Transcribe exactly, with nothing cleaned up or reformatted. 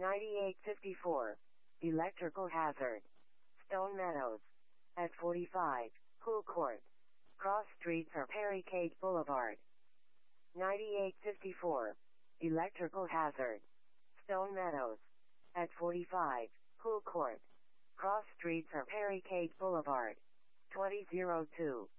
ninety-eight fifty-four. Electrical hazard. Stone Meadows. At forty-five. Pool Court. Cross streets or Barricade Boulevard. ninety-eight fifty-four. Electrical hazard. Stone Meadows. At forty-five. Pool Court. Cross streets or Barricade Boulevard. twenty oh two.